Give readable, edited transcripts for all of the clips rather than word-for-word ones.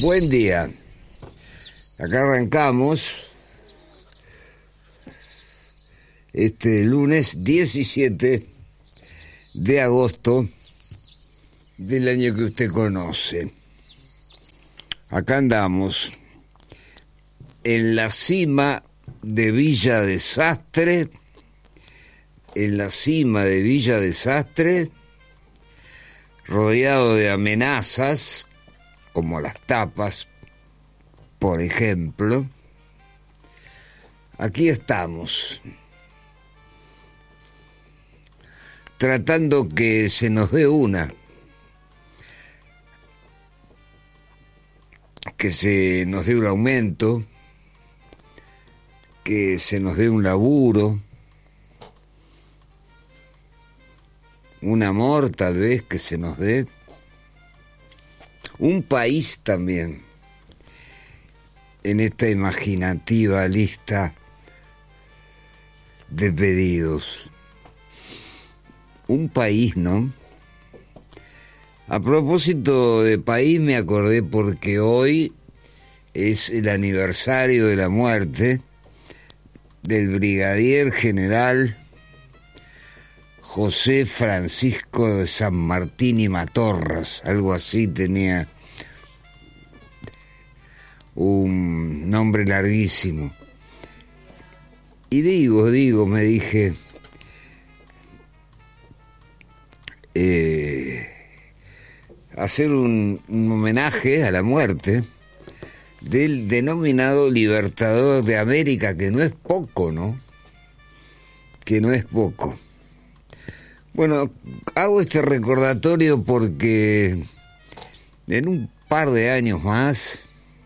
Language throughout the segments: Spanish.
Buen día. Acá arrancamos este lunes 17 de agosto del año que usted conoce. Acá andamos en la cima de Villa Desastre, rodeado de amenazas, como las tapas, por ejemplo. Aquí estamos, tratando que se nos dé que se nos dé un aumento, que se nos dé un laburo, un amor tal vez que se nos dé, un país también, en esta imaginativa lista de pedidos. Un país, ¿no? A propósito de país me acordé porque hoy es el aniversario de la muerte del brigadier general José Francisco de San Martín y Matorras, algo así tenía, un nombre larguísimo. Y me dije, hacer un homenaje a la muerte del denominado Libertador de América, que no es poco, ¿no? Que no es poco. Bueno, hago este recordatorio porque en un par de años más,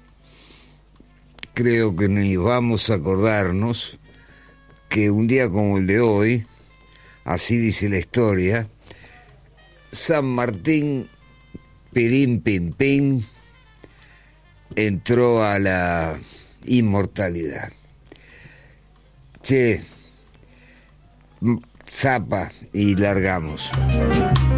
creo que ni vamos a acordarnos que un día como el de hoy, así dice la historia, San Martín, pirín, pim, pim, entró a la inmortalidad. Che, zapa y largamos.